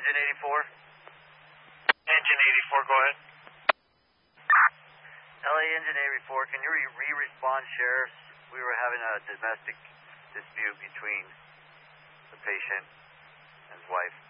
Engine 84. Engine 84, go ahead. LA Engine 84, can you respond, Sheriffs? We were having a domestic dispute between the patient and his wife.